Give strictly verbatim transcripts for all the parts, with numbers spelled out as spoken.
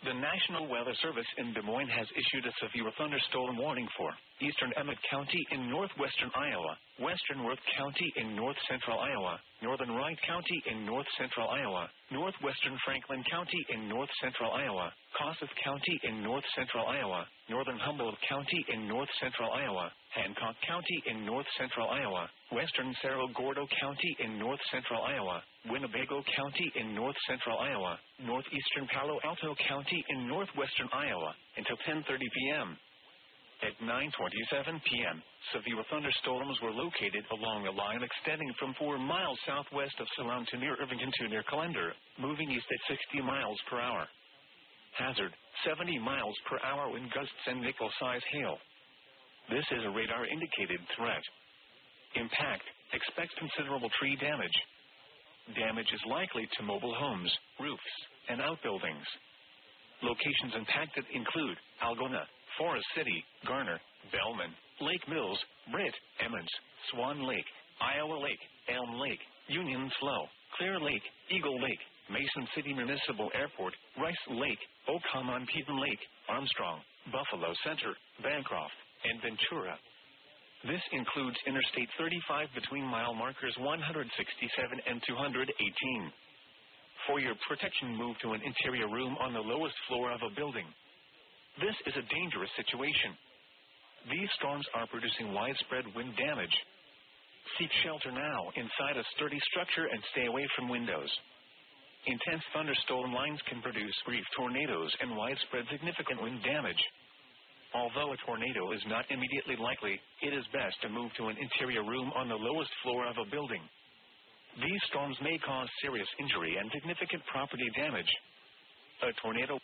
The National Weather Service in Des Moines has issued a severe thunderstorm warning for eastern Emmett County in northwestern Iowa, western Worth County in north-central Iowa, northern Wright County in north-central Iowa, northwestern Franklin County in north-central Iowa, Kossuth County in north-central Iowa, northern Humboldt County in north-central Iowa, Hancock County in north-central Iowa, western Cerro Gordo County in north-central Iowa, Winnebago County in north-central Iowa, northeastern Palo Alto County in northwestern Iowa until ten thirty p.m. At nine twenty-seven p.m., severe thunderstorms were located along a line extending from four miles southwest of Salem to near Irvington to near Callender, moving east at sixty miles per hour. Hazard, seventy miles per hour wind gusts and nickel-size hail. This is a radar-indicated threat. Impact, expect considerable tree damage. Damage is likely to mobile homes, roofs, and outbuildings. Locations impacted include Algona, Forest City, Garner, Bellman, Lake Mills, Britt, Emmons, Swan Lake, Iowa Lake, Elm Lake, Union Slough, Clear Lake, Eagle Lake, Mason City Municipal Airport, Rice Lake, Ocomonpeton Lake, Armstrong, Buffalo Center, Bancroft, and Ventura. This includes Interstate thirty-five between mile markers one sixty-seven and two eighteen. For your protection, move to an interior room on the lowest floor of a building. This is a dangerous situation. These storms are producing widespread wind damage. Seek shelter now inside a sturdy structure and stay away from windows. Intense thunderstorm lines can produce brief tornadoes and widespread significant wind damage. Although a tornado is not immediately likely, it is best to move to an interior room on the lowest floor of a building. These storms may cause serious injury and significant property damage. A tornado...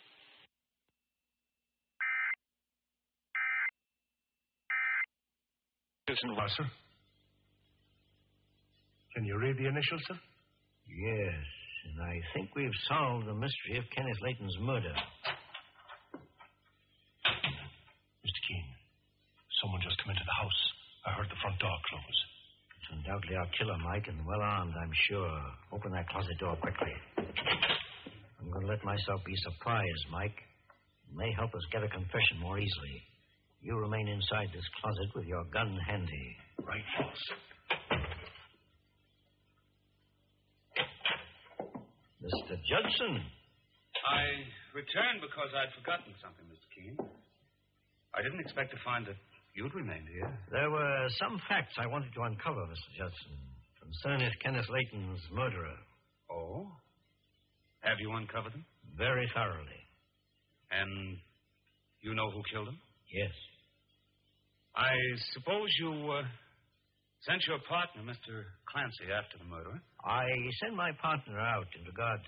Hello, sir. Can you read the initials, sir? Yes, and I think we've solved the mystery of Kenneth Layton's murder. Mister Keene, someone just come into the house. I heard the front door close. It's undoubtedly our killer, Mike, and well armed, I'm sure. Open that closet door quickly. I'm going to let myself be surprised, Mike. It may help us get a confession more easily. You remain inside this closet with your gun handy. Right, boss. Mister Judson. I returned because I'd forgotten something, Mister Keene. I didn't expect to find that you'd remained here. There were some facts I wanted to uncover, Mister Judson, concerning Kenneth Layton's murderer. Oh? Have you uncovered them? Very thoroughly. And you know who killed him? Yes. I suppose you uh, sent your partner, Mister Clancy, after the murderer? I sent my partner out in regard to